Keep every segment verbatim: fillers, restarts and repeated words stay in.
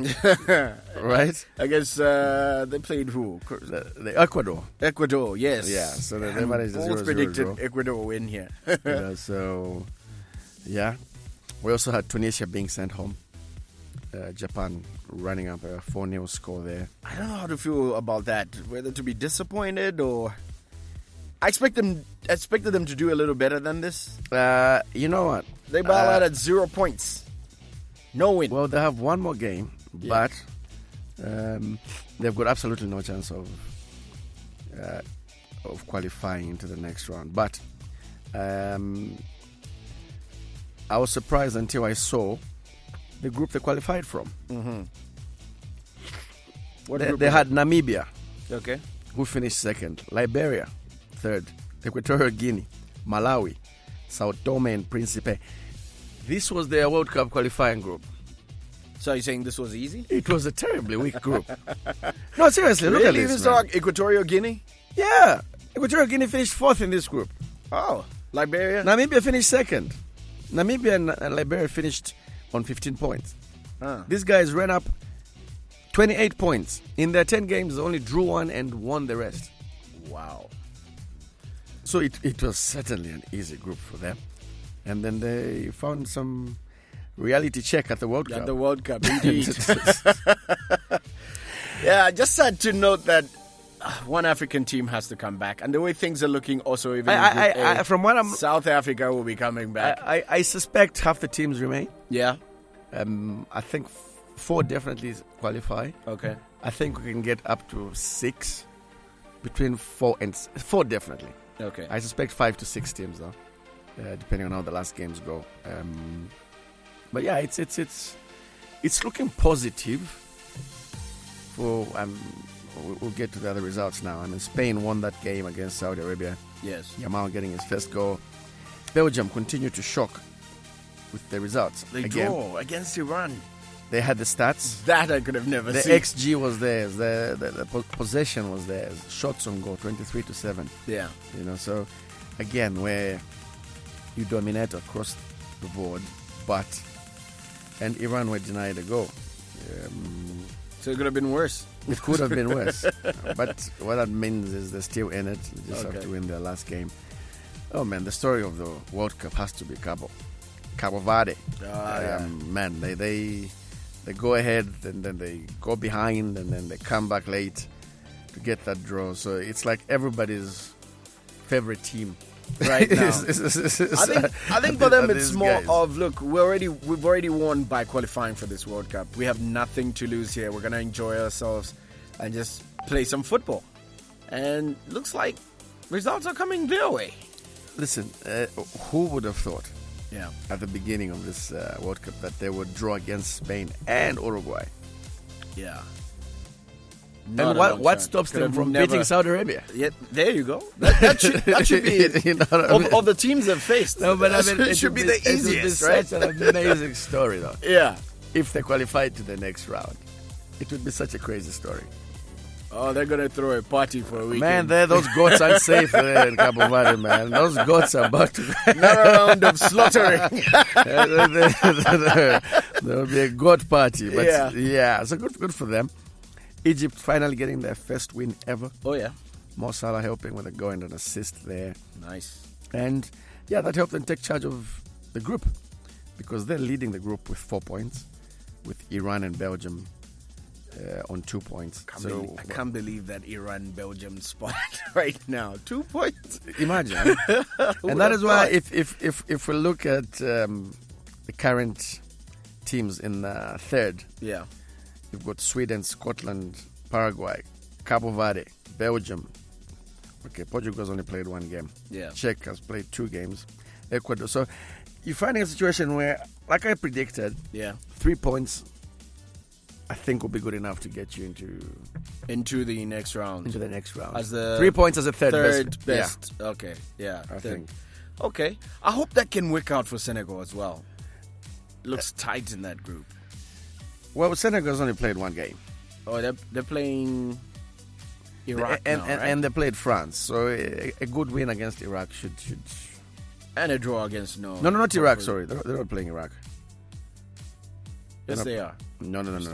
right? I guess uh, they played who? The, the Ecuador. Ecuador, yes. Yeah, so they, they managed to both zero, predicted zero, zero. Ecuador win here. You know, so, yeah. We also had Tunisia being sent home. Uh, Japan running up a four nil score there. I don't know how to feel about that. Whether to be disappointed or... I expect them, expected them to do a little better than this. Uh, you know what? They ball out Uh, at zero points. No win. Well, they have one more game, Yeah. but um, they've got absolutely no chance of uh, of qualifying into the next round. But um, I was surprised until I saw the group they qualified from. Mm-hmm. What They, group they was had Namibia, it? Okay. who finished second, Liberia, third, Equatorial Guinea, Malawi, Sao Tome and Principe. This was their World Cup qualifying group. So you're saying this was easy? It was a terribly weak group. No, seriously, look Really? at this, This man. talk Equatorial Guinea? Yeah, Equatorial Guinea finished fourth in this group. Oh, Liberia? Namibia finished second. Namibia and uh, Liberia finished on fifteen points. Huh. These guys ran up twenty-eight points. In their ten games, they only drew one and won the rest. Wow. So it, it was certainly an easy group for them. And then they found some reality check at the World At Cup. the World Cup, indeed. Yeah, just sad to note that uh, one African team has to come back. And the way things are looking also even in I, Group I, A, I, from what I'm, South Africa will be coming back. I, I, I suspect half the teams remain. yeah? Um, I think f- four definitely qualify. Okay. I think we can get up to six, between four and s- four definitely. Okay. I suspect five to six teams though, uh, depending on how the last games go. Um, but yeah, it's it's it's it's looking positive. For um, we'll- we'll get to the other results now. I mean, Spain won that game against Saudi Arabia. Yes. Yamal getting his first goal. Belgium continued to shock with the results. They Again, draw against Iran. they had the stats. That I could have never The seen. X G was theirs. The, the, the po- possession was theirs. Shots on goal, twenty-three to seven. yeah. You know, so again, where you dominate across the board, but and Iran were denied a goal. Um, So it could have been worse. it could have been worse, but what that means is they're still in it. They just Okay. have to win their last game. Oh man, the story of the World Cup has to be Cabo, Cabo Verde. Ah, yeah. um, Man, they they they go ahead and then they go behind and then they come back late to get that draw. So it's like everybody's favorite team Right now. Is- is- is- is- I think I think for are them these it's more guys. of look, we already we've already won by qualifying for this World Cup. We have nothing to lose here. We're gonna enjoy ourselves and just play some football. And looks like results are coming their way. Listen, uh, who would have thought Yeah. at the beginning of this uh, World Cup that they would draw against Spain and Uruguay? Yeah. And Not a what long what shot. stops Could them have from never- beating Saudi Arabia? Yeah, there you go. That, that should that should be You know what I of, mean? of the teams they've faced. No, but I that mean, should, it should would be the it would easiest, be right? Such an amazing story, though. Yeah. If they qualified to the next round, it would be such a crazy story. Oh, they're gonna throw a party for a weekend. Man, there those goats aren't safe there in Cabo Verde, man. Those goats are about to. Another round of slaughtering. There will be a goat party, but Yeah. yeah, so good, good for them. Egypt finally getting their first win ever. Oh yeah. Mo Salah helping with a goal and an assist there. Nice. And yeah, that helped them take charge of the group because they're leading the group with four points, with Iran and Belgium uh, on two points. Can't So believe, I can't believe that Iran Belgium spot right now. Two points. imagine, and that is why if if if if we look at um, the current teams in uh, third, Yeah. you've got Sweden, Scotland, Paraguay, Cabo Verde, Belgium. Okay, Portugal's only played one game. Yeah. Czech has played two games. Ecuador. So you're finding a situation where, like I predicted, Yeah. three points, I think, will be good enough to get you into Into the next round. into the next round. As the three points as a third, Third best. best. Okay. Yeah. I Third. think. Okay. I hope that can work out for Senegal as well. Looks tight in that group. Well, Senegal's only played one game. Oh, they're, they're playing Iraq and, now, and, right? and they played France. So a, a good win against Iraq should should. And a draw against no. No, no, not Iraq. Sorry, they're, they're not playing Iraq. Yes, They're they not- are. No, no, no, Yes, no, they no. are.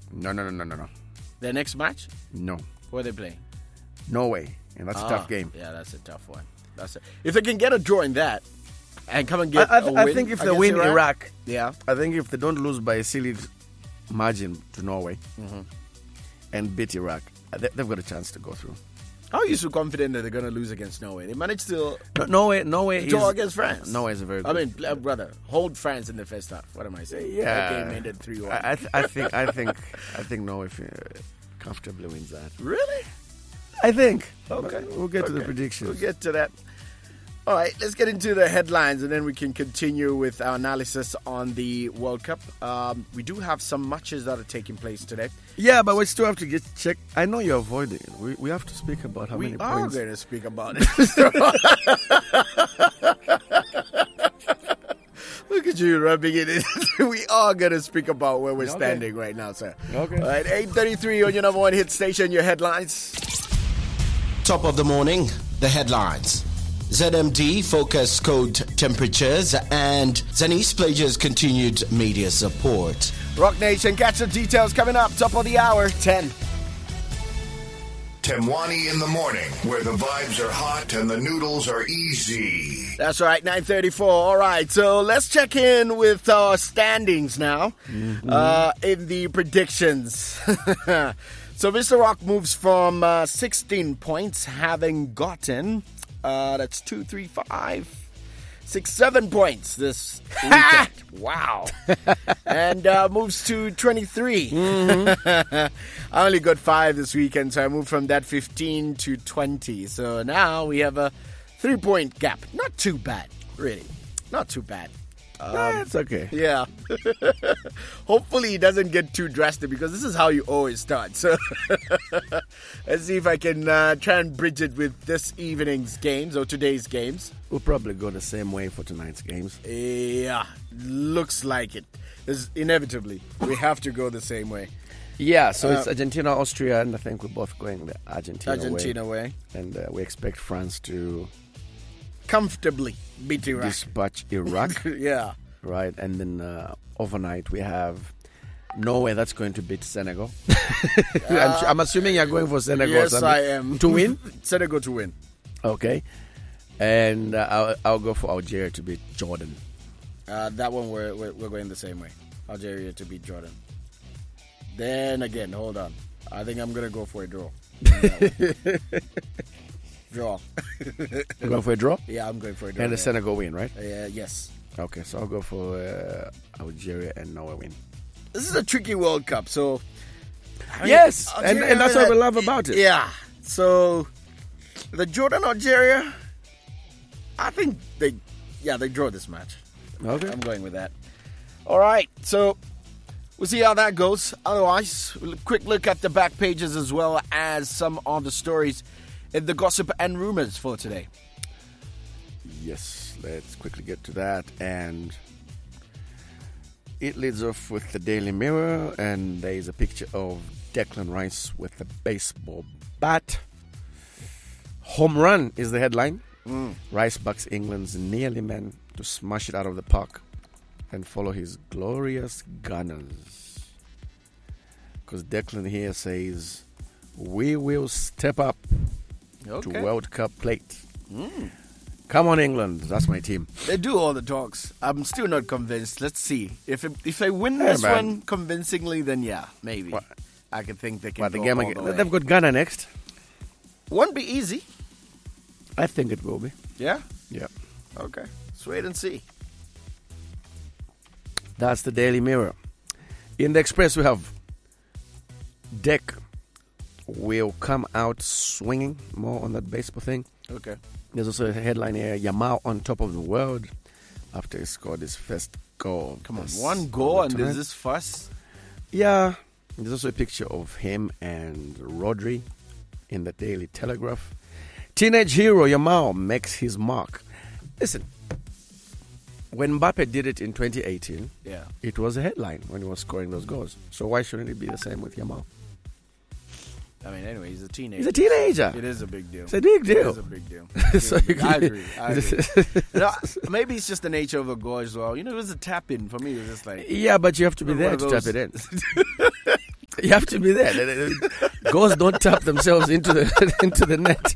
No, no, no, no, no, no. Their next match? No. Who are they playing? Norway. And that's Ah, a tough game. Yeah, that's a tough one. That's a, if they can get a draw in that and come and get I, I, a th- I win think if they against win Iraq, Iraq, yeah, I think if they don't lose by a silly margin to Norway Mm-hmm. and beat Iraq, they, they've got a chance to go through. how are you so confident that they're going to lose against Norway? They managed to No, Norway, Norway draw is against France. Norway is a very I good. mean, uh, brother, hold France in the first half. What am I saying? Yeah. That game ended three one. I, I, th- I think, I think, I think Norway uh, comfortably wins that. Really? I think. Okay. We'll get to the Okay. predictions. We'll get to that. All right, let's get into the headlines and then we can continue with our analysis on the World Cup. Um, we do have some matches that are taking place today. Yeah, but we still have to get check. I know you're avoiding it. We we have to speak about how we many are points. going to speak about it. Look at you rubbing it in. We are going to speak about where we're Okay. standing right now, sir. Okay. All right, eight thirty-three on your number one hit station, your headlines. Top of the morning, the headlines. Z M D focus code temperatures and Zenith pledges continued media support. Rock Nation, catch the details coming up. Top of the hour, ten. Temwani in the morning, where the vibes are hot and the noodles are easy. That's right, nine thirty-four. All right, so let's check in with our standings now uh, in the predictions. So Mister Rock moves from uh, sixteen points, having gotten, uh, that's two, three, five, six, seven points this weekend. Wow. And uh, moves to twenty-three. I only got five this weekend, so I moved from that fifteen to twenty. So now we have a three-point gap. Not too bad, really. Not too bad. Yeah, it's okay. Yeah. Hopefully it doesn't get too drastic because this is how you always start. So let's see if I can uh, try and bridge it with this evening's games or today's games. We'll probably go the same way for tonight's games. Yeah, looks like it. It's inevitably, we have to go the same way. Yeah, so Uh, it's Argentina, Austria, and I think we're both going the Argentina, Argentina way. way. And uh, we expect France to Comfortably beat Iraq. dispatch Iraq, Yeah. right? And then uh, overnight we have Norway that's going to beat Senegal. I'm, su- I'm assuming you're going for Senegal. Yes, Sunday. I am. To win? Senegal to win. Okay. And uh, I'll, I'll go for Algeria to beat Jordan. Uh, that one we're, we're we're going the same way. Algeria to beat Jordan. Then again, hold on. I think I'm gonna go for a draw. Draw. You're going for a draw? Yeah, I'm going for a draw. And the yeah. Senegal win, right? Uh, yes. Okay, so I'll go for uh, Algeria and Norway win. This is a tricky World Cup, so. I mean, Yes, and- Algeria, and that's what we uh, love about it. Yeah. So, the Jordan Algeria, I think they, yeah, they draw this match. Okay. I'm going with that. All right, so we'll see how that goes. Otherwise, we'll quick look at the back pages as well as some of the stories in the gossip and rumors for today. Yes, let's quickly get to that. And it leads off with the Daily Mirror, and there is a picture of Declan Rice with a baseball bat. Home run is the headline. Mm. Rice backs England's nearly men to smash it out of the park and follow his glorious Gunners. Because Declan here says, we will step up Okay. to World Cup plate. Come on, England. That's my team. They do all the talks. I'm still not convinced. Let's see. If it, if they win Hey, this man. one convincingly, then yeah, maybe. What? I can think they can But the go game all again, the way. they've got Ghana next. Won't be easy. I think it will be. Yeah? Yeah. Okay. Let's wait and see. That's the Daily Mirror. In the Express, we have Deck will come out swinging. More on that baseball thing. Okay. There's also a headline here, Yamal on top of the world after he scored his first goal. Come on. This- One goal and tonight. there's this fuss. Yeah. There's also a picture of him and Rodri in the Daily Telegraph. Teenage hero Yamal makes his mark. Listen, when Mbappe did it in twenty eighteen, Yeah. it was a headline when he was scoring those goals. So why shouldn't it be the same with Yamal? I mean, anyway, he's a teenager. He's a teenager. It is a big deal. It's a big It deal. is a big deal. It is So a you big- I can- agree. I agree. You know, maybe it's just the nature of a goal as well. You know, it was a tap in for me. It was just like Yeah, but you have to be One there of to those- tap it in. You have to be there. Goals don't tap themselves into the into the net.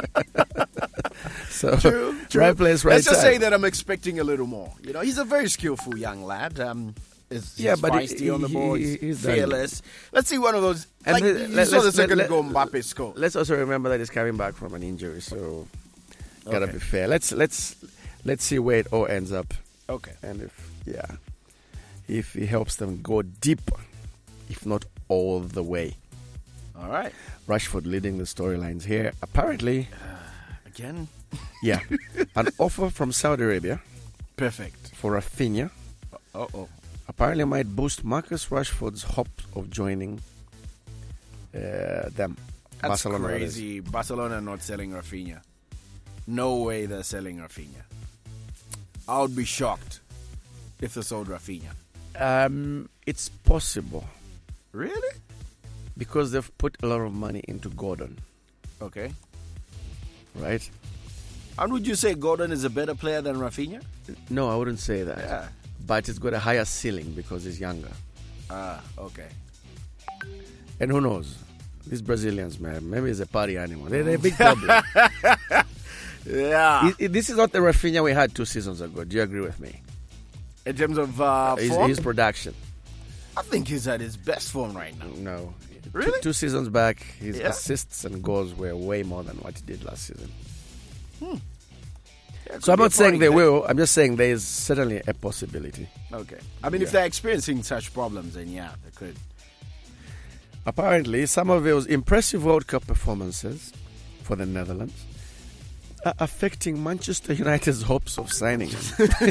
So, True, true. right place, right Let's just time. say that I'm expecting a little more. You know, he's a very skillful young lad. Um, is Yeah, he's but feisty he- on the he- ball. he- He's he's done. fearless. Let's see one of those. And like, the- you let- saw the let's- second let- goal let- Mbappe scored. Let's also remember that he's coming back from an injury, so gotta Okay. be fair. Let's let's let's see where it all ends up, Okay. and if yeah, if he helps them go deep, if not all the way. All right. Rashford leading the storylines here. Apparently, Again. yeah, an offer from Saudi Arabia Perfect. for Rafinha Uh oh. apparently might boost Marcus Rashford's hopes of joining uh, them. That's Barcelona. that is. crazy. Barcelona not selling Rafinha. No way they're selling Rafinha. I would be shocked if they sold Rafinha. Um, it's possible Really? because they've put a lot of money into Gordon, Okay. right? And would you say Gordon is a better player than Rafinha? No, I wouldn't say that. Yeah. But it's got a higher ceiling because he's younger. Ah, okay. And who knows? These Brazilians, man, maybe it's a party animal. They're, they're a big problem. Yeah. It- it- this is not the Rafinha we had two seasons ago. Do you agree with me? In terms of uh, His, form, his production. I think he's at his best form right now. No. Really? Two, two seasons back, his Yeah. assists and goals were way more than what he did last season. Yeah, it So I'm could be not a saying party they thing. will. I'm just saying there is certainly a possibility. Okay. I mean, if Yeah. they're experiencing such problems, then yeah, they could. Apparently, Somerville's impressive World Cup performances for the Netherlands are affecting Manchester United's hopes of signing him.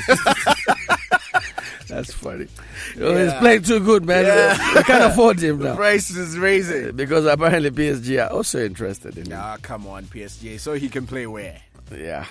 That's funny. You know, He's Yeah. playing too good, man. Yeah. They can't afford him The now. price is raising. Because apparently P S G are also interested in him. Ah, come on, P S G. So he can play where? Yeah.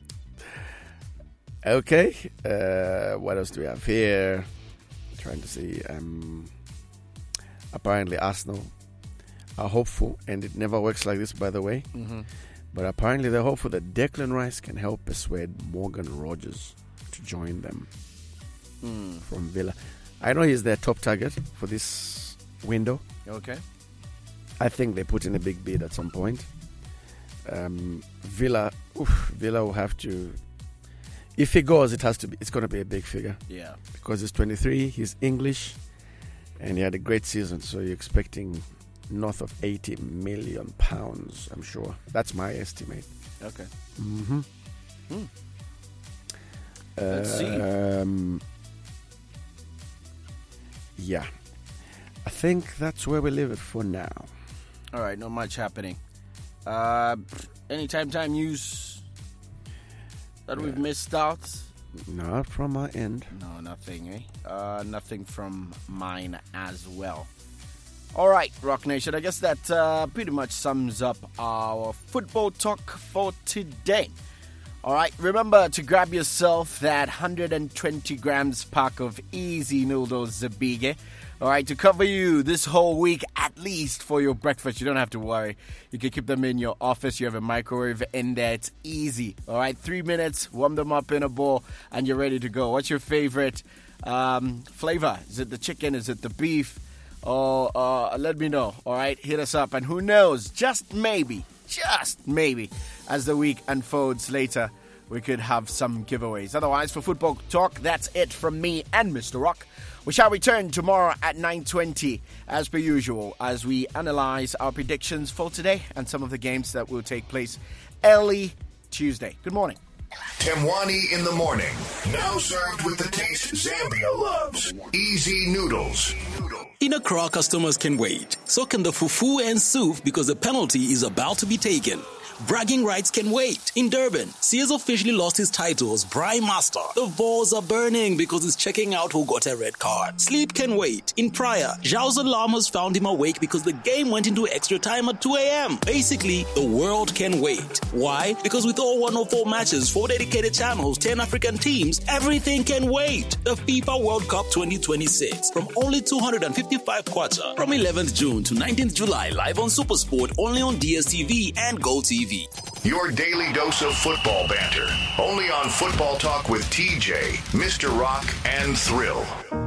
Okay. Uh, what else do we have here? Trying to see. Um, apparently, Arsenal are hopeful, and it never works like this, by the way. Mm-hmm. But apparently, they're hopeful that Declan Rice can help persuade Morgan Rogers to join them Mm. from Villa. I know he's their top target for this window. Okay. I think they put in a big bid at some point. Um, Villa, oof, Villa will have to. If he goes, it has to be. It's going to be a big figure Yeah. because he's twenty-three. He's English, and he had a great season. So you're expecting north of eighty million pounds. I'm sure that's my estimate. Okay. Mm-hmm. Hmm. Let's see. Um, yeah, I think that's where we leave it for now. All right. Not much happening. Uh, any time time news that we've missed out? Not from my end. No, nothing, eh? Uh, nothing from mine as well. All right, Rock Nation. I guess that uh, pretty much sums up our football talk for today. All right, remember to grab yourself that one hundred twenty grams pack of Easy Noodles Zabige. All right, to cover you this whole week at least for your breakfast. You don't have to worry. You can keep them in your office. You have a microwave in there. It's easy. All right, three minutes, warm them up in a bowl, and you're ready to go. What's your favorite um, flavor? Is it the chicken? Is it the beef? Oh, uh, let me know. All right, hit us up. And who knows, just maybe, just maybe, as the week unfolds later, we could have some giveaways. Otherwise, for Football Talk, that's it from me and Mister Rock. We shall return tomorrow at nine twenty, as per usual, as we analyze our predictions for today and some of the games that will take place early Tuesday. Good morning. Temwani in the morning. Now served with the taste Zambia loves. Easy noodles. In Accra, customers can wait. So can the fufu and soup because the penalty is about to be taken. Bragging rights can wait. In Durban, Sears officially lost his title as Prime Master. The balls are burning because he's checking out who got a red card. Sleep can wait. In Praia, Zhao's alarmers found him awake because the game went into extra time at two a.m. Basically, the world can wait. Why? Because with all one oh four matches, four dedicated channels, ten African teams, everything can wait. The FIFA World Cup twenty twenty-six from only two hundred fifty-five kwacha from eleventh June to nineteenth July, live on SuperSport, only on D S T V and Gold T V. Your daily dose of football banter. Only on Football Talk with T J, Mister Rock, and Thrill.